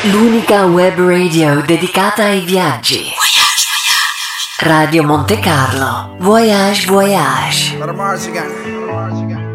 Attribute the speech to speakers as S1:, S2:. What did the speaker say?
S1: L'unica web radio dedicata ai viaggi. Radio Monte Carlo. Voyage, voyage.